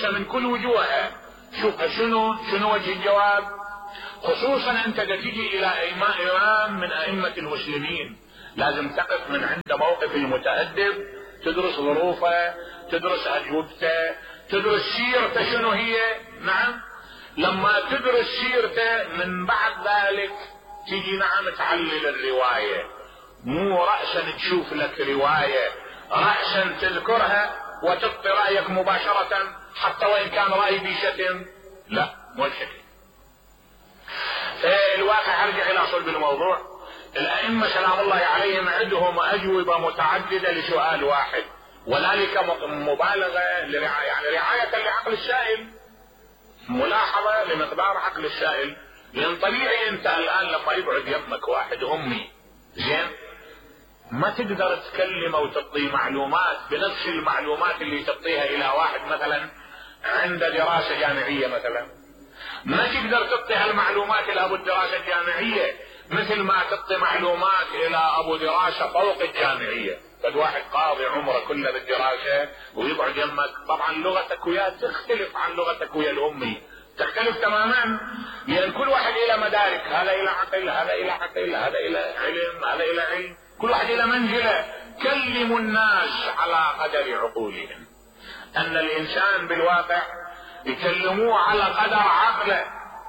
من كل وجوهها. شوف شنو وجه الجواب؟ خصوصا انت تجي الى امام من ائمة المسلمين، لازم تقف من عند موقف المتأدب، تدرس ظروفه، تدرس اجوبته، تدرس سيرته شنو هي. نعم، لما تدرس سيرته من بعد ذلك تيجي نعم تعلل الرواية، مو رأسا تشوف لك رواية رأسا تذكرها وتبقي رأيك مباشرة حتى وإن كان رأي بشتم. لا، مو الشكل. الواقع ارجع الى صلب الموضوع. الائمة سلام الله عليهم عندهم اجوبة متعددة لسؤال واحد، وذلك مبالغة يعني رعاية لعقل السائل، ملاحظة لمقدار عقل السائل. لان طبيعي انت الان لما يقعد يمك واحد امي زين ما تقدر تكلمه وتعطيه معلومات بنفس المعلومات اللي تعطيها الى واحد مثلا عند دراسة جامعية مثلا. ما تقدر تعطي هالمعلومات الى ابو الدراسة الجامعية مثل ما تعطي معلومات الى ابو دراسة فوق الجامعية. قد واحد قاضي عمره كله بالدراسة ويقعد يمك، طبعا لغتك وياه تختلف عن لغتك ويا الامي، تختلف تماما، لان كل واحد الى مدارك، هذا الى عقل، هذا الى عقل، هذا الى علم، هذا الى علم، كل واحد الى منزلة. كلموا الناس على قدر عقولهم. ان الانسان بالواقع يكلموه على قدر عقله.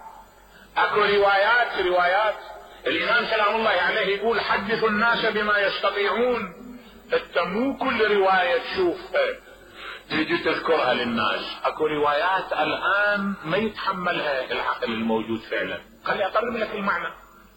اكو روايات الامام سلام الله عليه يقول حدثوا الناس بما يستطيعون. انت مو كل رواية تشوفها تجي تذكرها للناس. اكو روايات الان ما يتحملها العقل الموجود فعلا. خلي اقرب لك المعنى.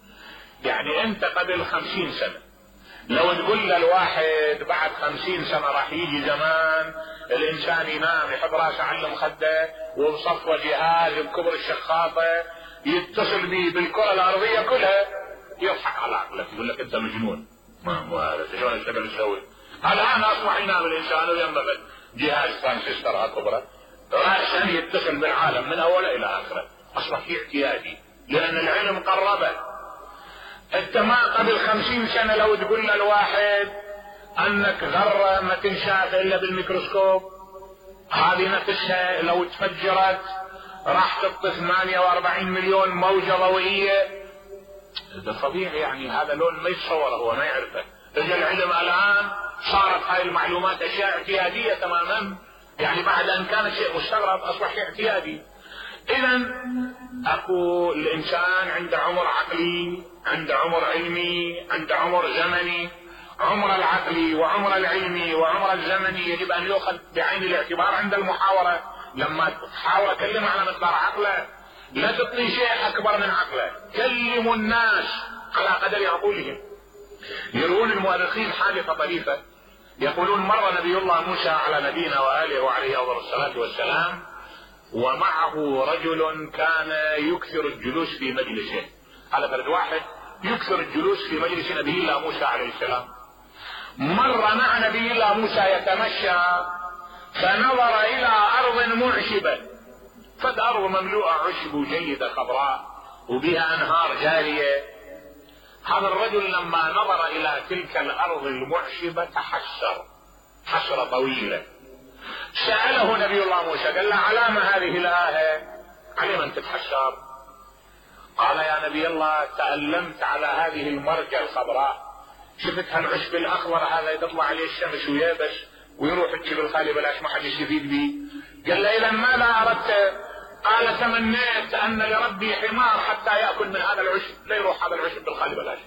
يعني انت قبل 50 سنة لو تقول للواحد بعد 50 سنة راح يجي زمان الانسان ينام يحط راسه على المخدة وبصفوة جهاز بكبر الشخاطة يتصل به بالكرة الارضية كلها، يضحك على عقلك يقول لك انت مجنون. ما هذا شلون اشتغل تسوي؟ الان اصبح ينام الانسان وينبغي جهاز ترانزستور كبرى راسا يتصل بالعالم من اوله الى اخره. اصبح اعتيادي لان العلم قربه. انت ما قبل 50 سنة لو تقول للواحد انك ذرة ما تنشاف الا بالميكروسكوب، هذه نفسها لو تفجرت راح تعطي 48 مليون موجة ضوئية، ده طبيعي يعني هذا لون ما يتصوره هو ما يعرفه. اجى العلم الان صارت هاي المعلومات اشياء اعتيادية تماما، يعني بعد ان كانت شيء مستغرب اصبح شيء اعتيادي. اذا اكو الانسان عنده عمر عقلي، عنده عمر علمي، عنده عمر زمني. عمر العقلي وعمر العلمي وعمر الزمني يجب ان يؤخذ بعين الاعتبار عند المحاورة. لما تحاول كلمه على مقدار عقله، لا تعطي شيء اكبر من عقله. كلموا الناس على قدر عقولهم. يروون المؤرخين حادثة طريفة، يقولون مر نبي الله موسى على نبينا وآله وعليه أفضل الصلاة والسلام ومعه رجل كان يكثر الجلوس في مجلسه. هذا فرد واحد يكثر الجلوس في مجلس نبي الله موسى عليه السلام. مر مع نبي الله موسى يتمشى فنظر إلى أرض معشبة، فالأرض مملوءة عشب جيدة خضراء وبها أنهار جارية. هذا الرجل لما نظر إلى تلك الأرض المعشبة تحسر حسرة طويلة. سأله نبي الله موسى قال له على ما هذه الآية؟ على من تتحسر؟ قال يا نبي الله تألمت على هذه المرجة الخضراء، شفت هالعشب الأخضر هذا يطلع عليه الشمس ويابس ويروح الجبل الخالي بلاش ما حد يستفيد به. قال له إذا ماذا أردت؟ قال تمنيت أن لربي حمار حتى يأكل من هذا العشب، لا يروح هذا العشب بالخالي بلاش.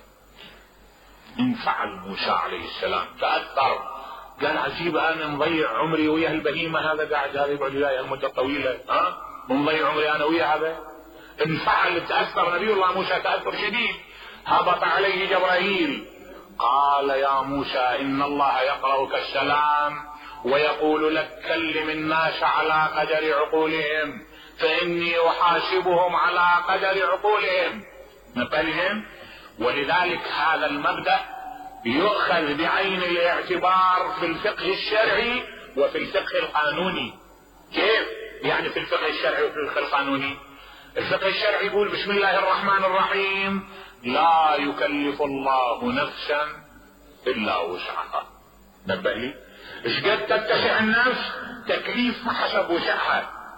انفعل موسى عليه السلام تأثر، قال عجيب أنا مضيع عمري ويا البهيمة هذا قاعد هذا يقعد وياي المدة طويلة، مضيع عمري أنا ويا هذا. انفعل تأثر نبي الله موسى تأثر شديد. هبط عليه جبرائيل قال يا موسى إن الله يقرأك السلام ويقول لك كلم الناس على قدر عقولهم فإني أحاسبهم على قدر عقولهم. نبالهم. ولذلك هذا المبدأ يؤخذ بعين الاعتبار في الفقه الشرعي وفي الفقه القانوني. كيف؟ يعني في الفقه الشرعي وفي الفقه القانوني. الفقه الشرعي يقول بسم الله الرحمن الرحيم لا يكلف الله نفسا إلا وسعها. نبه لي ايش قد تتسع النفس؟ تكليف حسب وسعها.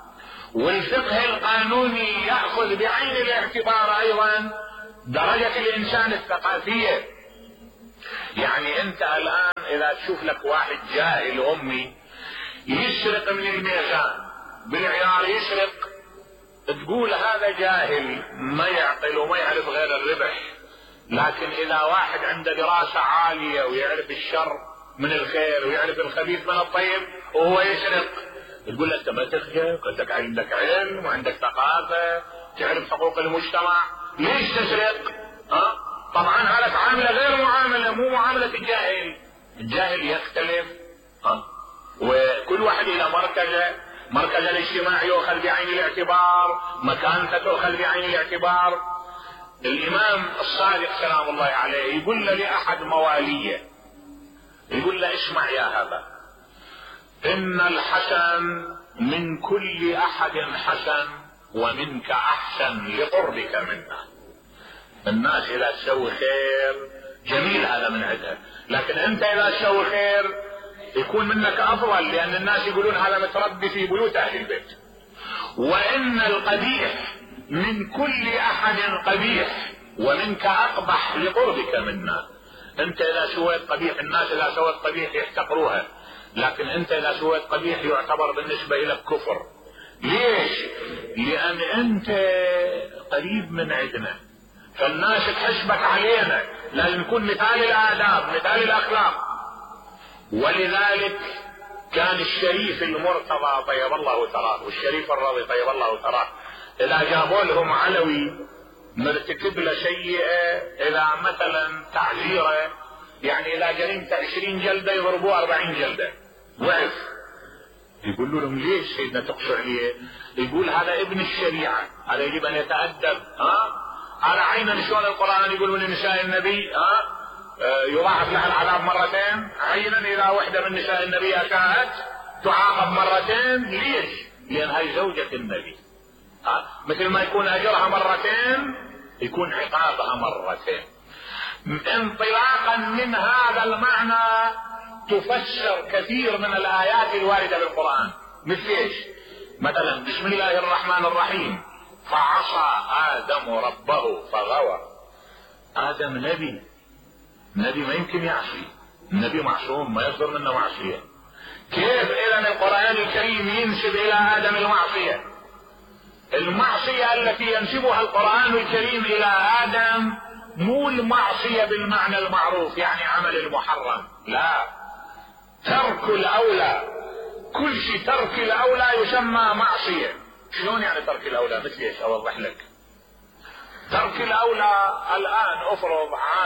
والفقه القانوني يأخذ بعين الاعتبار ايضا درجة الانسان الثقافية. يعني انت الان اذا تشوف لك واحد جاهل امي يسرق من الميزان بالعيار يسرق، تقول هذا جاهل ما يعقل وما يعرف غير الربح. لكن اذا واحد عنده دراسة عالية ويعرف الشر من الخير ويعرف الخبيث من الطيب وهو يسرق، تقول له انت ما تخجل، انت عندك علم وعندك ثقافة تعرف حقوق المجتمع، ليش تسرق؟ طبعا هذا تعامله غير معاملة، مو معاملة الجاهل. الجاهل يختلف، وكل واحد الى مركزه الاجتماعي يؤخذ بعين الاعتبار، مكانته تؤخذ بعين الاعتبار. الامام الصادق سلام الله عليه يقول لاحد مواليه، يقول له اسمع يا هذا، ان الحسن من كل احد حسن ومنك احسن لقربك منا. الناس اذا تسوي خير جميل هذا من عندها، لكن انت اذا تسوي خير يكون منك افضل، لان الناس يقولون هذا متربي في بيوت اهل البيت. وان القبيح من كل احد قبيح ومنك اقبح لقربك منا. انت اذا سويت قبيح، الناس اذا سويت قبيح يحتقروها، لكن انت اذا سويت قبيح يعتبر بالنسبة لك كفر. ليش؟ لان انت قريب من عندنا، فالناس تحسبك علينا، لازم نكون مثال الاداب مثال الاخلاق. ولذلك كان الشريف المرتضى طيب الله ثراه والشريف الرضي طيب الله ثراه اذا جابوا لهم علوي مرتكب له سيئة، اذا مثلا تعزيره، يعني اذا جريمته 20 جلدة يضربوه 40 جلدة وقف، يقولوا لهم ليش سيدنا تقصوا عليه؟ يقول هذا ابن الشريعة، هذا يجب ان يتأدب. هذا عينا شلون القرآن يقول من نساء النبي يضاعف لها العذاب مرتين، عينا اذا وحدة من نساء النبي اشاءت تعاقب مرتين. ليش؟ لان هاي زوجة النبي، مثل ما يكون اجرها مرتين يكون عقابها مرتين. انطلاقا من هذا المعنى تفسر كثير من الايات الواردة بالقرآن، مثل ايش؟ مثلا بسم الله الرحمن الرحيم فعصى آدم ربه فغوى. آدم نبي ما يمكن يعصي، النبي معصوم ما يصدر منه معصية. كيف اذا القرآن الكريم ينسب الى آدم المعصية؟ المعصية التي ينسبها القرآن الكريم الى آدم مو المعصية بالمعنى المعروف يعني عمل المحرم، لا، ترك الاولى. كل شيء ترك الاولى يسمى معصية. شلون يعني ترك الاولى؟ مثل ايش؟ اوضح لك. ترك الاولى الان افرض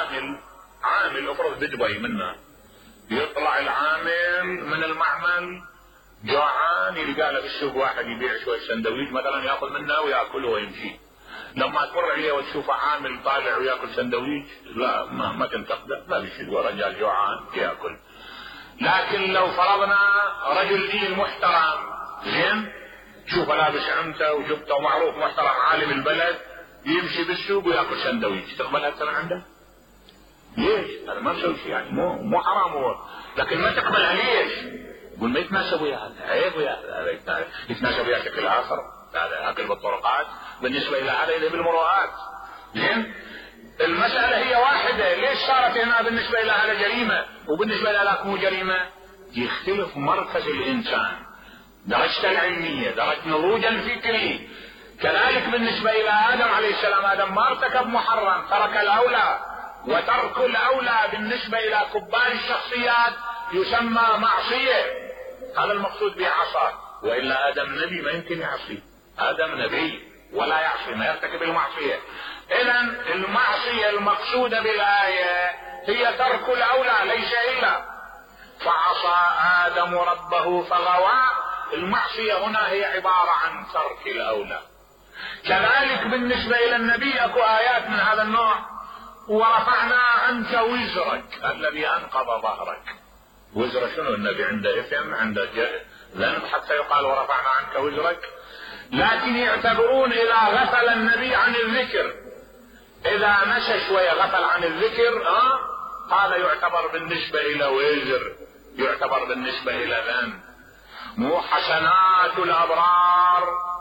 عامل افرض بدبي منا، يطلع العامل من المعمل جوعان يلقى له بالسوق واحد يبيع شوية سندويش مثلا ياخذ منه وياكله ويمشي. لما تمر عليه وتشوفه عامل طالع وياكل سندويش لا ما تنتقده، لا بيشي رجال جوعان ياكل. لكن لو فرضنا رجل دين محترم زين، تشوفه لابس عمته وجبته ومعروف محترم عالم البلد يمشي بالسوق وياكل سندويش، تقبل اكثر من عنده؟ ليش؟ هذا ما مسوي شيء يعني مو حرام هو، لكن ما تقبلها ليش؟ يقول ما يتناسب ويا هذا، عيب ويا هذا، يتناسب ويا شكل اخر، هذا اكل بالطرقات بالنسبه الى هذا الى بالمروءات. زين؟ المساله هي واحده، ليش صارت هنا بالنسبه الى هذا جريمه وبالنسبه الى ذاك مو جريمه؟ يختلف مركز الانسان، درجته العلميه، درجه نضوجه الفكري. كذلك بالنسبه الى ادم عليه السلام، ادم ما ارتكب محرم، ترك الاولى، وترك الاولى بالنسبه الى كبار الشخصيات يسمى معصيه. هذا المقصود بعصى، والا ادم نبي ما يمكن يعصي، ادم نبي ولا يعصي، ما يرتكب المعصيه. اذا المعصيه المقصوده بالايه هي ترك الاولى ليس الا. فعصى ادم ربه فغوى، المعصيه هنا هي عباره عن ترك الاولى. كذلك بالنسبه الى النبي اكو ايات من هذا النوع، ورفعنا عنك وزرك الذي انقض ظهرك. وزر شنو؟ النبي عنده اثم، عنده ذنب حتى يقال ورفعنا عنك وزرك. لكن يعتبرون اذا غفل النبي عن الذكر، اذا نسى شويه غفل عن الذكر، هذا يعتبر بالنسبه الى وزر، يعتبر بالنسبه الى ذنب. مو حسنات الابرار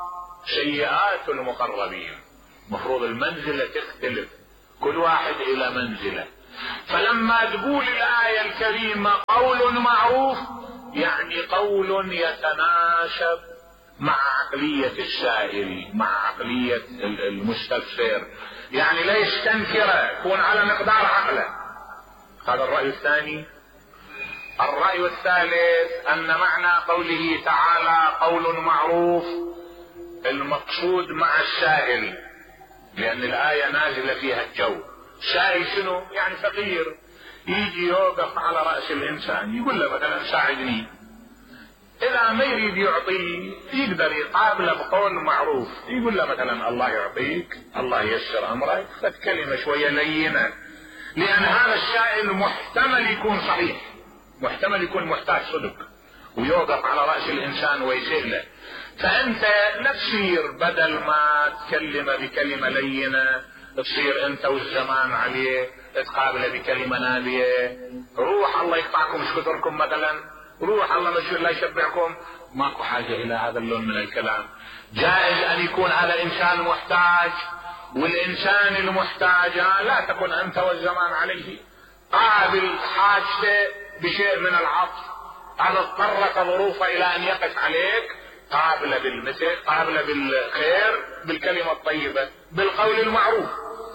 سيئات المقربين. مفروض المنزلة تختلف، كل واحد إلى منزلة. فلما تقول الآية الكريمة قول معروف، يعني قول يتناسب مع عقلية السائل، مع عقلية المستفسر، يعني لا يستنكره، يكون على مقدار عقله. هذا الرأي الثاني. الرأي الثالث أن معنى قوله تعالى قول معروف المقصود مع السائل، لأن الآية نازلة فيها الجو. سائل شنو؟ يعني فقير، يجي يوقف على رأس الإنسان يقول له مثلا ساعدني، إذا ما يريد يعطيه يقدر يقابله بقول معروف، يقول له مثلا الله يعطيك، الله ييسر أمرك، فكلمة شوية لينة، لأن هذا السائل محتمل يكون صحيح، محتمل يكون محتاج صدق، ويوقف على رأس الإنسان ويسأله. فأنت لا تصير بدل ما تكلمه بكلمة لينة تصير أنت والزمان عليه تقابله بكلمة نابية، روح الله يقطعكم ايش كثركم مثلا، روح الله لا يشبعكم. ماكو حاجة إلى هذا اللون من الكلام. جائز أن يكون هذا الإنسان محتاج، والإنسان المحتاج لا تكن أنت والزمان عليه، قابل حاجته بشيء من العطف. هذا اضطرك ظروفه إلى أن يقف عليك، قابل بالمثل، قابل بالخير، بالكلمة الطيبة، بالقول المعروف.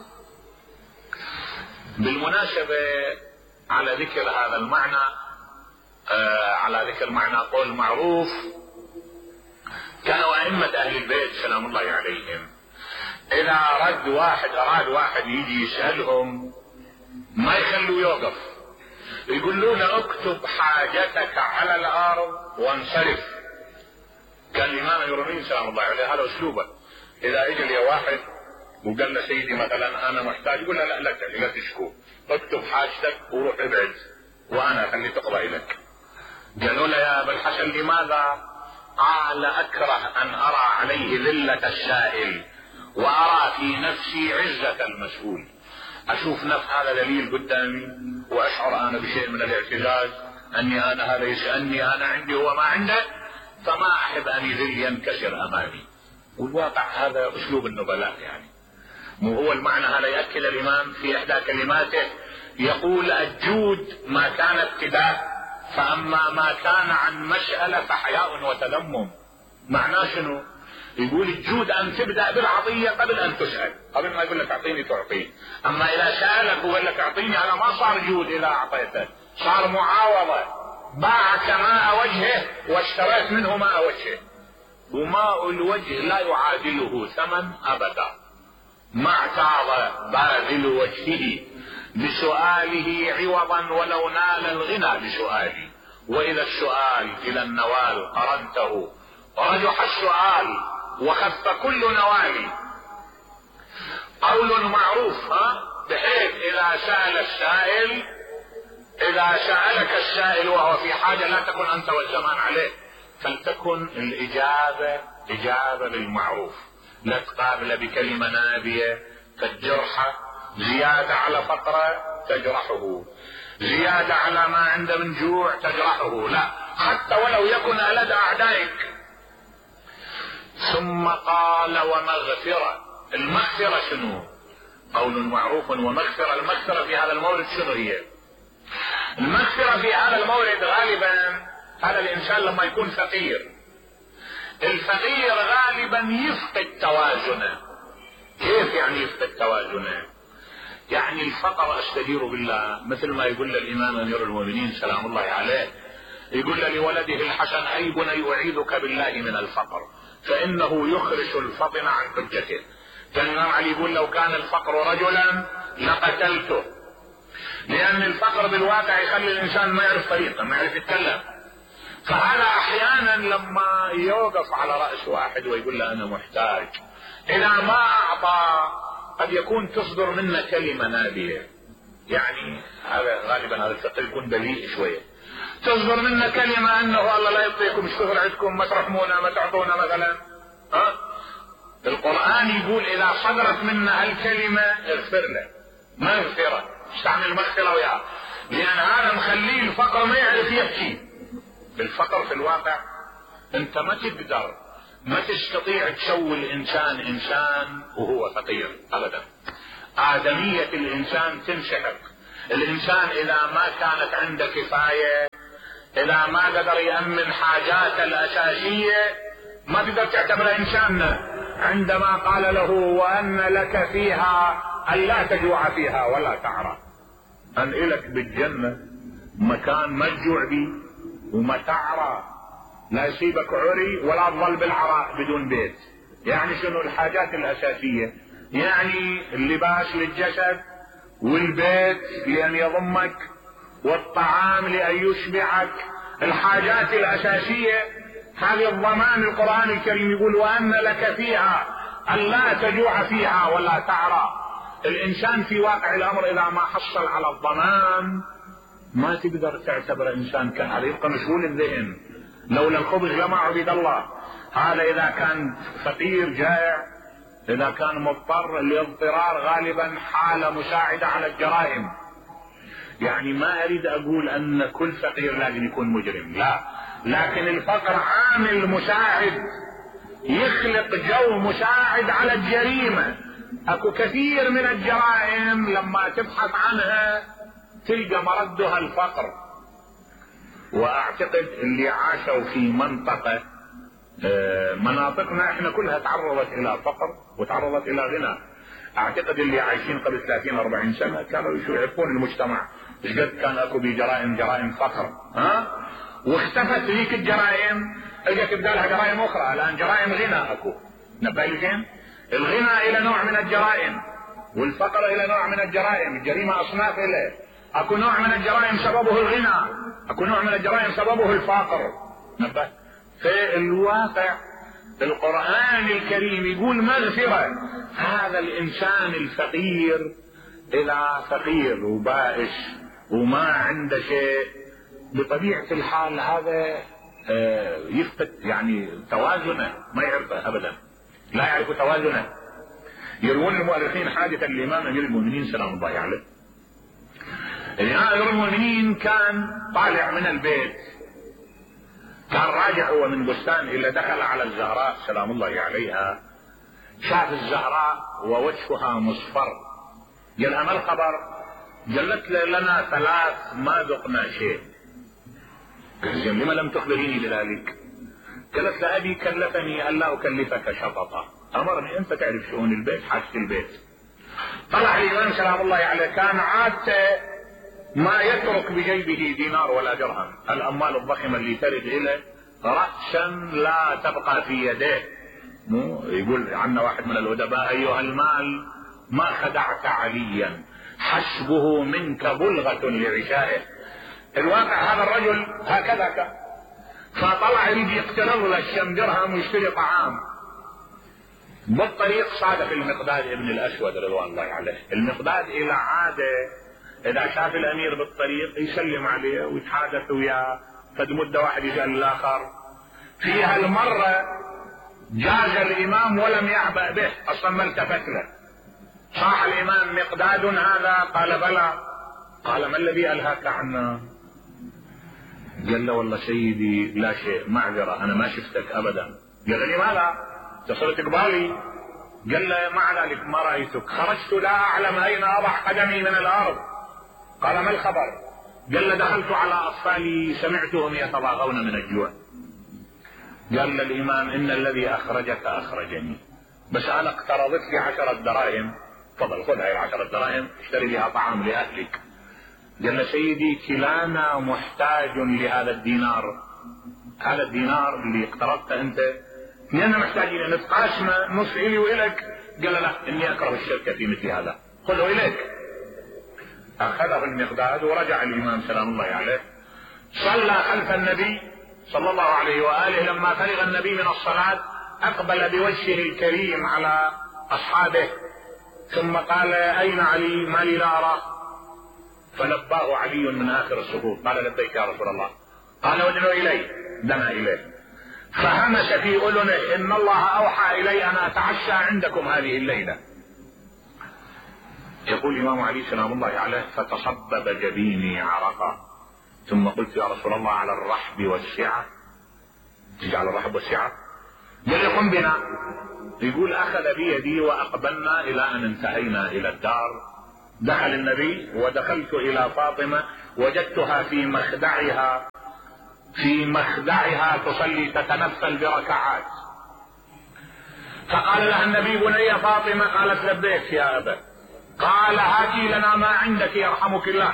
بالمناسبة على ذكر هذا المعنى، على ذكر معنى قول معروف، كانوا أئمة أهل البيت سلام الله عليهم إذا أراد واحد يجي يسألهم ما يخلوا يوقف، يقولون اكتب حاجتك على الأرض وانصرف. كان الإمام الرومي سلام الله عليه هذا أسلوبه. إذا اجى لي واحد وقال له سيدي مثلا أنا محتاج، يقول له لا تشكو، اكتب حاجتك وروح ابعد وأنا خلي تقضى لك. قالوا له يا أبا الحسن لماذا؟ قال أكره أن أرى عليه ذلة السائل وأرى في نفسي عزة المسؤول. أشوف نفس هذا دليل قدامي وأشعر أنا بشيء من الاعتزاز، أني أنا هذا يسألني أنا عندي هو ما عنده، فما أحب أن يذل ينكسر أمامي. والواقع هذا أسلوب النبلاء، يعني مو هو المعنى هذا. يأكد الإمام في إحدى كلماته يقول الجود ما كان ابتداء، فأما ما كان عن مسألة فحياء وتلمم. معناه شنو؟ يقول الجود أن تبدأ بالعطية قبل أن تسأل، قبل ما يقول لك أعطيني تعطيه. أما إذا سألك وقال لك أعطيني هذا ما صار جود، إذا أعطيته صار معاوضة، باعك ماء وجهه واشتريت منه ماء وجهه، وماء الوجه لا يعادله ثمن أبدا. ما اعتاض باذل وجهه بسؤاله عوضا ولو نال الغنى بسؤاله، وإذا السؤال إلى النوال قرنته رجح السؤال وخف كل نوال. قول معروف بحيث إذا سألك السائل وهو في حاجة لا تكن أنت والزمان عليه، فلتكن الإجابة إجابة بالمعروف، لا تقابل بكلمة نابية كالجرحة، زيادة على فقرة تجرحه، زيادة على ما عنده من جوع تجرحه، لا، حتى ولو يكن ألد أعدائك. ثم قال ومغفرة. المغفرة شنو؟ قول معروف ومغفرة. المغفرة في هذا المورد شنو هي؟ المغفرة في هذا المورد غالبا هذا الإنسان لما يكون فقير، الفقير غالبا يفقد توازنه. كيف يعني يفقد توازنه؟ يعني الفقر استجير بالله، مثل ما يقول الإمام أمير المؤمنين سلام الله عليه، يقول لولده الحسن أي بني أعيذك بالله من الفقر فإنه يخرج الفطن عن حجته. كان علي يقول لو كان الفقر رجلا لقتلته، لأن الفقر بالواقع يخلي الإنسان ما يعرف طريقه، ما يعرف يتكلم. فهذا أحيانا لما يوقف على رأس واحد ويقول له أنا محتاج، إذا ما أعطى قد يكون تصدر منه كلمة نابية، يعني هذا غالبا هذا الفقير يكون بليء شوية، تصدر منه كلمة أنه الله لا يعطيكم، ايش كثر عندكم، ما ترحمونا، ما تعطونا مثلا. القرآن يقول إذا صدرت منا الكلمة اغفر له، مغفرة، استعمل مغفرة وياه، لأن هذا مخليه الفقر ما يعرف يحكي. بالفقر في الواقع أنت ما تقدر ما تستطيع تسوي الإنسان إنسان وهو فقير أبدا. آدمية الإنسان تنسحق. الإنسان إذا ما كانت عنده كفاية، إذا ما قدر يأمن حاجاته الأساسية، ما تقدر تعتبره إنسان. عندما قال له وأن لك فيها ألا تجوع فيها ولا تعرى، أن إلك بالجنة مكان ما تجوع بيه وما تعرى، لا يصيبك عري ولا تظل بالعراء بدون بيت. يعني شنو الحاجات الأساسية؟ يعني اللباس للجسد، والبيت لأن يضمك، والطعام لأن يشبعك، الحاجات الأساسية هذه الضمان. القرآن الكريم يقول وأن لك فيها ألا تجوع فيها ولا تعرى. الإنسان في واقع الأمر إذا ما حصل على الضمان ما تقدر تعتبر إنسان كامل، يبقى مشغول الذهن. لولا الخبز لما عبد الله. هذا إذا كان فقير جائع، إذا كان مضطر. الاضطرار غالبا حالة مساعدة على الجرائم. يعني ما أريد أقول أن كل فقير لازم يكون مجرم، لا، لكن الفقر عامل مساعد، يخلق جو مساعد على الجريمة. أكو كثير من الجرائم لما تبحث عنها تلقى مردها الفقر. وأعتقد اللي عاشوا في مناطقنا احنا كلها تعرضت إلى فقر وتعرضت إلى غنى. أعتقد اللي عايشين قبل 30-40 سنة كانوا يعرفون المجتمع ايش قد كان اكو جرائم فقر، واختفت ذيك الجرائم، اجت بدالها جرائم اخرى. الان جرائم غنى اكو. نبالغين الغنى الى نوع من الجرائم، والفقر الى نوع من الجرائم. الجريمة اصناف له. اكو نوع من الجرائم سببه الغنى، اكو نوع من الجرائم سببه الفقر. نبه في الواقع القرآن الكريم يقول مغفرة هذا الانسان الفقير، اذا فقير وبائس وما عنده شيء بطبيعة الحال هذا يفقد يعني توازنه، ما يعرفه ابدا، لا يعرف توازنه. يروون المؤرخين حادثة الامام امير المؤمنين سلام الله عليه. الامام امير المؤمنين كان طالع من البيت، كان راجع هو من بستان الى دخل على الزهراء سلام الله عليها، شاف الزهراء ووجهها مصفر. قال ما الخبر؟ قالت لنا 3 ما ذقنا شيء. قال لما لم تخبريني بذلك؟ قالت ابي كلفني الا اكلفك شططا، امرني انت تعرف شؤون البيت، حاجة البيت. طلع الامام سلام الله عليه كان عادته ما يترك بجيبه دينار ولا درهم، الاموال الضخمة اللي ترد اليه رأسا لا تبقى في يديه. يقول عنا واحد من الادباء ايها المال ما خدعت عليا، حسبه منك بلغة لعشائه. الواقع هذا الرجل هكذا كان، فطلع يريد يقترض له 2 درهم ويشتري طعام. بالطريق صادف المقداد ابن الاسود رضوان الله عليه. المقداد الى عادة اذا شاف الامير بالطريق يسلم عليه ويتحادث وياه، فد مدة واحد يسأل الاخر. فيها المرة جاز الامام ولم يعبأ به، اصلا ما التفت له. صاح الامام مقداد هذا؟ قال بلى. قال ما الذي الهاك عنا؟ قال له والله سيدي لا شيء، معذرة انا ما شفتك ابدا. قال لي ماذا؟ تصلت قبالي؟ قال له مع ذلك ما رأيتك، خرجت لا اعلم اين اضع قدمي من الارض. قال ما الخبر؟ قال له دخلت على اطفالي سمعتهم يتضاغون من الجوع. قال له الامام ان الذي اخرجك اخرجني، بس انا اقترضت لي 10 دراهم، تفضل خذ هاي 10 دراهم اشتري بها طعام لاهلك. قال له سيدي كلانا محتاج لهذا الدينار، هذا الدينار اللي اقترضته انت كلنا محتاجين نتقاسمه، نص الي والك. قال له لا اني اكره الشركة في مثل هذا، خذه اليك. اخذه المقداد ورجع الامام سلام الله عليه، صلى خلف النبي صلى الله عليه واله. لما فرغ النبي من الصلاة اقبل بوجهه الكريم على اصحابه، ثم قال اين علي؟ ما لي لا اراه. فلباه علي من اخر الصفوف، قال لبيك يا رسول الله. قال ادعوا الي، دنا اليه، فهمس في اذنه ان الله اوحى الي ان اتعشى عندكم هذه الليلة. يقول الامام علي سلام الله عليه فتصبب جبيني عرقا، ثم قلت يا رسول الله على الرحب والسعة، تجعل الرحب والسعة؟ قال قم بنا. يقول أخذ بيدي وأقبلنا إلى أن انتهينا إلى الدار. دخل النبي ودخلت إلى فاطمة وجدتها في مخدعها تصلي تتنفل بركعات. فقال لها النبي بني فاطمة؟ قالت لبيك يا أبا. قال هاتي لنا ما عندك يرحمك الله.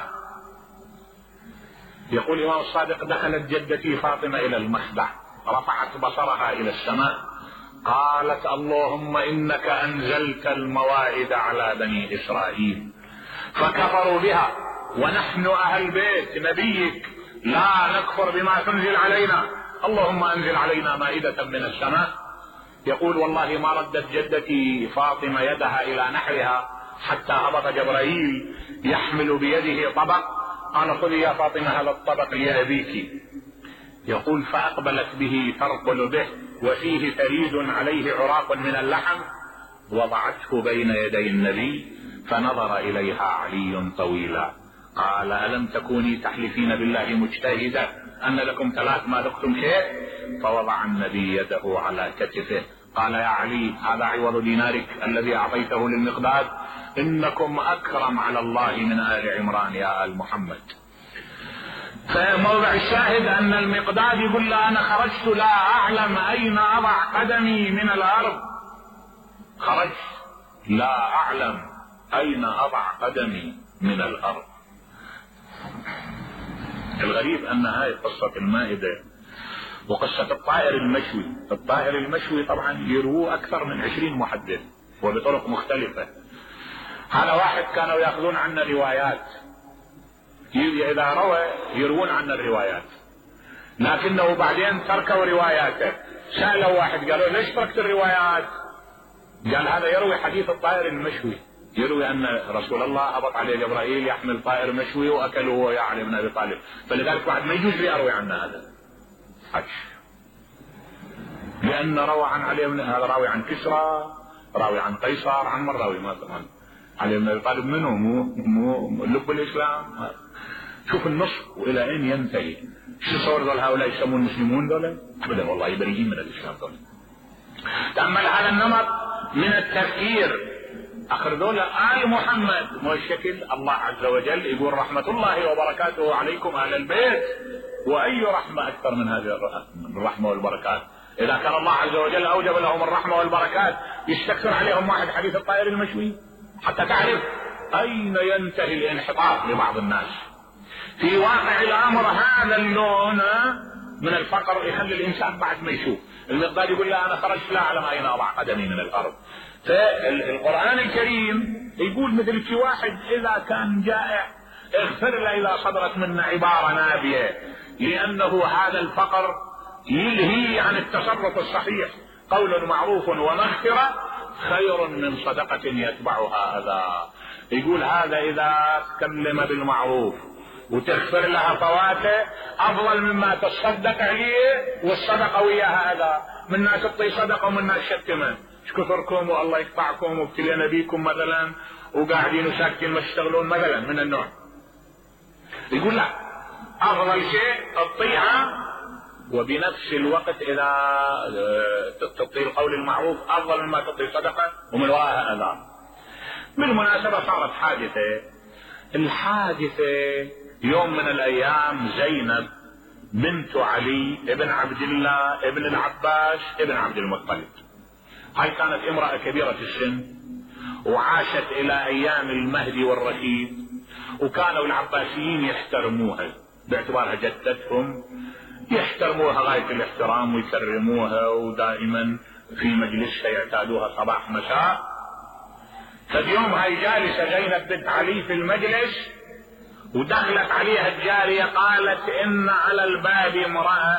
يقول الإمام الصادق دخلت جدتي فاطمة إلى المخدع، رفعت بصرها إلى السماء، قالت اللهم إنك أنزلت المواعظ على بني إسرائيل فكفروا بها، ونحن أهل بيت نبيك لا نكفر بما تنزل علينا، اللهم أنزل علينا مائدة من السماء. يقول والله ما ردت جدتي فاطمة يدها إلى نحرها حتى هبط جبرائيل يحمل بيده طبق، قال خذي يا فاطمة هذا الطبق لأبيك. يقول فأقبلت به ترقل به وفيه ثريد عليه عراق من اللحم، وضعته بين يدي النبي فنظر إليها علي طويلا، قال ألم تكوني تحلفين بالله مجتهدة أن لكم 3 ما ذقتم شيء؟ فوضع النبي يده على كتفه قال يا علي هذا عوض دينارك الذي أعطيته للمقداد، إنكم أكرم على الله من آل عمران يا آل محمد. فموضع الشاهد أن المقداد يقول له أنا خرجت لا أعلم أين أضع قدمي من الأرض، خرجت لا أعلم أين أضع قدمي من الأرض. الغريب أن هاي قصة المائدة وقصة الطائر المشوي. الطائر المشوي طبعا يروه أكثر من 20 محدث وبطرق مختلفة. هذا واحد كانوا يأخذون عنا روايات، إذا روى يروون عنا الروايات، لكنه بعدين تركوا رواياته. سألوا واحد قالوا ليش تركت الروايات؟ قال هذا يروي حديث الطائر المشوي، يروي أن رسول الله هبط عليه جبرائيل يحمل طائر مشوي وأكله هو يا علي بن أبي طالب، فلذلك بعد ما يجوز لي أروي عنا هذا حج، لأن روى عن علي بن هذا راوي عن كسرى، راوي عن قيصر، عن من راوي مثلا علي بن أبي طالب منه مو لب الإسلام. شوف النص وإلى أين ينتهي. شو صور ذول هؤلاء يسمون المسلمون ذولا؟ أبدا والله بريئين من الإسلام ذولا. تأمل هذا النمط من التفكير. آخر ذولا آل محمد مو الشكل. الله عز وجل يقول رحمة الله وبركاته عليكم أهل البيت، وأي رحمة أكثر من هذه الرحمة والبركات؟ إذا كان الله عز وجل أوجب لهم الرحمة والبركات يستكثر عليهم واحد حديث الطائر المشوي حتى تعرف أين ينتهي الانحطاط لبعض الناس. في واقع الأمر هذا اللون من الفقر يخلي الإنسان بعد ما يشوف المقداد يقول لا أنا خرجت لا أعلم أين أضع قدمي من الأرض. فالقرآن الكريم يقول مثل في واحد إذا كان جائع اغفر له إذا صدرت منا عبارة نابية، لأنه هذا الفقر يلهي عن التصرف الصحيح. قول معروف ومغفرة خير من صدقة يتبعها أذى. يقول هذا إذا تكلم بالمعروف وتغفر لها فواته أفضل مما تصدق عليه والصدقة وياها أذى. من ناس تعطي صدقة ومن ناس شتمه ايش كثركم والله يقطعكم وابتلينا بيكم مثلا وقاعدين وساكتين ما تشتغلون مثلا من النوع. يقول لا، أفضل شيء الطيعة، وبنفس الوقت إذا تعطي القول المعروف أفضل مما تعطي صدقة ومن وراءها أذى. بالمناسبة صارت حادثة، الحادثة يوم من الأيام زينب بنت علي ابن عبد الله ابن العباس ابن عبد المطلب، هاي كانت امرأة كبيرة في السن وعاشت إلى أيام المهدي والرشيد، وكانوا العباسيين يحترموها باعتبارها جدتهم، يحترموها غاية الاحترام ويكرموها، ودائما في مجلسها يعتادوها صباح مساء. فاليوم هاي جالسة زينب بنت علي في المجلس ودخلت عليها الجارية قالت إن على الباب امرأة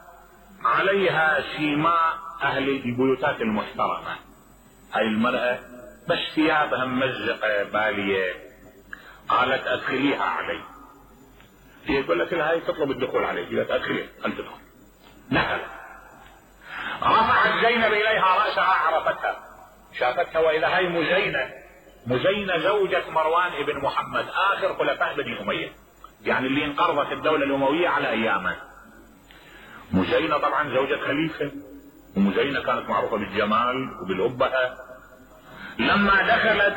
عليها سيماء أهل البيوتات المحترمة. هاي المرأة بس ثيابها ممزقة بالية، قالت أدخليها علي. هي قالت لها هاي تطلب الدخول علي، قالت أدخليها أنت تدخل. دخل، رفعت زينب إليها رأسها عرفتها شافتها، وإذا هاي مزينة زوجة مروان ابن محمد آخر خلفاء بني أمية، يعني اللي انقرضت الدولة الأموية على أيامه. مزينة طبعا زوجة خليفة ومزينة كانت معروفة بالجمال وبالأبهة. لما دخلت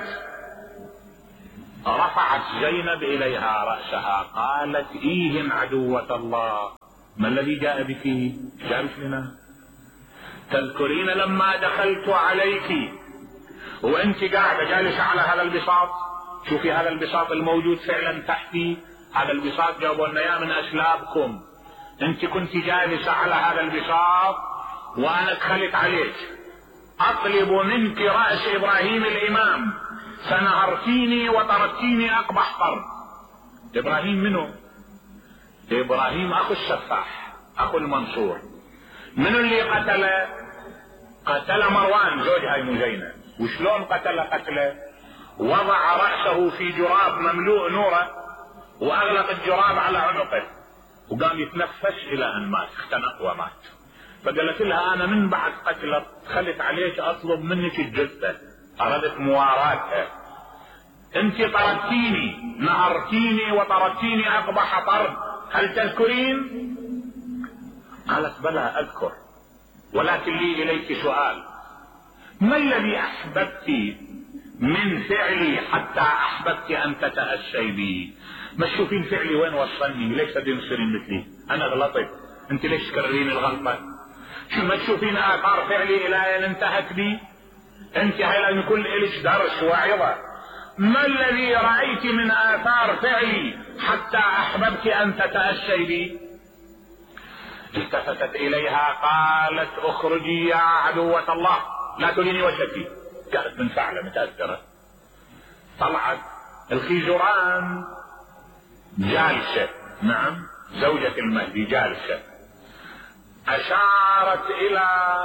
رفعت زينب إليها رأسها قالت: إيهم عدوة الله، ما الذي جاء بك؟ جاء لنا. تذكرين لما دخلت عليك وانت قاعدة جالسة على هذا البساط؟ شوفي هذا البساط الموجود فعلا تحتي، هذا البساط جابوا لنا اياه من اسلابكم. انت كنت جالسة على هذا البساط وانا دخلت عليك اطلب منك رأس ابراهيم الامام، فنهرتيني وطردتيني اقبح طرد. ابراهيم منو؟ ابراهيم اخو السفاح، اخو المنصور. منو اللي قتله؟ قتل مروان زوج هاي مزينة. وشلون قتله؟ وضع رأسه في جراب مملوء نوره واغلق الجراب على عنقه وقام يتنفس الى ان مات، اختنق ومات. فقالت لها: انا من بعد قتله دخلت عليك اطلب منك الجثة، اردت مواراتها. انت طردتيني، نهرتيني وطردتيني اقبح طرد، هل تذكرين؟ قالت: بلى اذكر، ولكن لي اليك سؤال، ما الذي احببت من فعلي حتى احببت ان تتأسي بي؟ ما تشوفين فعلي وين وصلني؟ ليش تبين تصيرين مثلي؟ انا غلطت، انت ليش تكررين الغلطة؟ شو ما تشوفين اثار فعلي الى ان انتهت بي؟ انت هاي لازم يكون لك درس وعظة. ما الذي رأيت من آثار فعلي حتى أحببت أن تتأسي بي؟ التفتت إليها قالت: اخرجي يا عدوة الله، لا تريني وجهك. كانت منفعلة متأثرة. طلعت الخيزران جالسة، نعم زوجة المهدي جالسة، أشارت إلى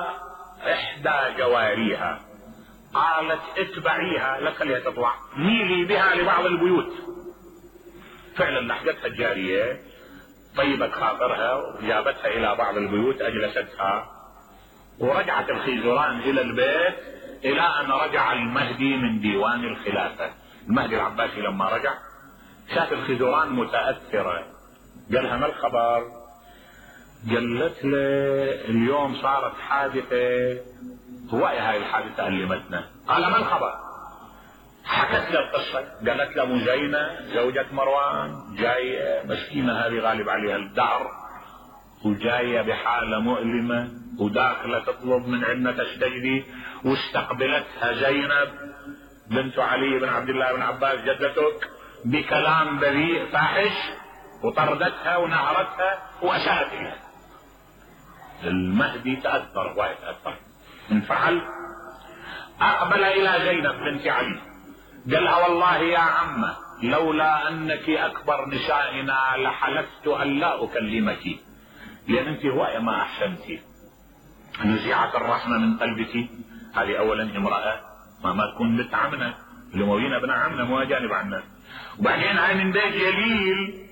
إحدى جواريها قالت: اتبعيها، لا تخليها تطلع، ميلي بها لبعض البيوت. فعلا لحقتها الجارية، طيبت خاطرها وجابتها الى بعض البيوت، اجلستها، ورجعت الخيزران الى البيت الى ان رجع المهدي من ديوان الخلافة. المهدي العباسي لما رجع شاف الخيزران متأثرة، قالها: ما الخبر؟ قالت له: اليوم صارت حادثة، هواية هاي الحادثة ألمتنا. قال: ما الخبر؟ حكت له القصة، قالت له: مزينة زوجة مروان جاية مسكينة، هذه غالب عليها الدهر، وجاية بحالة مؤلمة وداخلة تطلب من عندنا تستجدي، واستقبلتها زينب بنت علي بن عبد الله بن عباس جدتك بكلام بذيء فاحش، وطردتها ونهرتها وأساءت إليها. المهدي تأثر ويتأثر، انفعل، أقبل إلى زينب بنت علي قالها: والله يا عمة لولا أنك أكبر نسائنا لحلفت أن لا أكلمك، لأن أنت هواية ما أحسنتي، نزعت الرحمة من قلبك. هذه أولا امرأة ما تكون بنت عمنا، الأمويين ابن عمنا مو أجانب عنا. وبعدين هاي من بيت جليل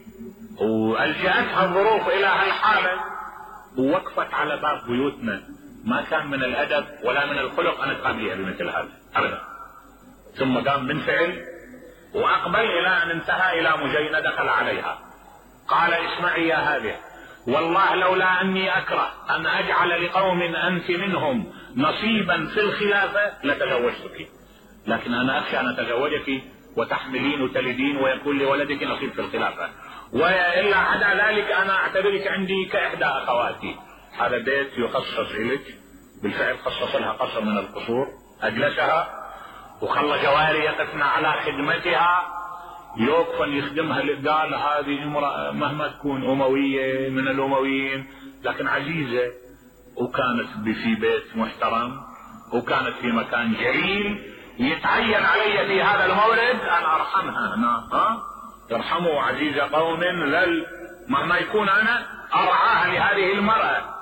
وألجأتها الظروف إلى هالحالة ووقفت على باب بيوتنا. ما كان من الأدب ولا من الخلق أن تقابليها بمثل هذا أبدا. ثم قام بالفعل وأقبل إلى أن انتهى إلى مزينة، دخل عليها قال: اسمعي يا هذه، والله لولا أني أكره أن أجعل لقوم أنت منهم نصيبا في الخلافة لتزوجتك، لكن أنا أخشى أن أتزوجك وتحملين وتلدين ويكون لولدك نصيب في الخلافة، وإلا عدا ذلك أنا أعتبرك عندي كإحدى أخواتي. هذا بيت يخصص إليك، بالفعل خصص لها قصر من القصور، أجلسها وخلى جواري يقفن على خدمتها، يوقفن يخدمها. قال: هذه امرأة مهما تكون أموية من الأمويين لكن عزيزة، وكانت في بيت محترم، وكانت في مكان جليل، يتعين علي في هذا المولد أن أرحمها. أنا يرحموا عزيز قوم مهما يكون أنا أرعاها لهذه المرأة.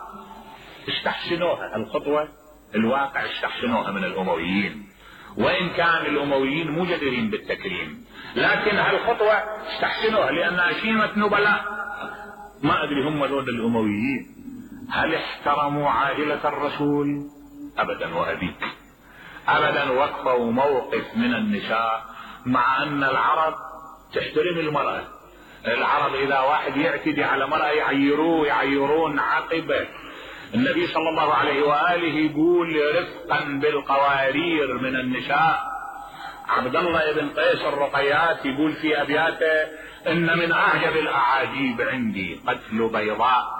استحسنوها الخطوة، الواقع استحسنوها من الأمويين، وإن كان الأمويين مو جديرين بالتكريم، لكن هالخطوة استحسنوها لأنها شيمة نبلاء. ما أدري هم ذول الأمويين هل احترموا عائلة الرسول؟ أبدا وأبيك أبدا. وقفوا موقف من النساء، مع أن العرب تحترم المرأة. العرب إذا واحد يعتدي على مرأة يعيرون عقبه، النبي صلى الله عليه وآله يقول رفقا بالقوارير من النساء. عبد الله بن قيس الرقيات يقول في أبياته: إن من أعجب الأعاجيب عندي قتل بيضاء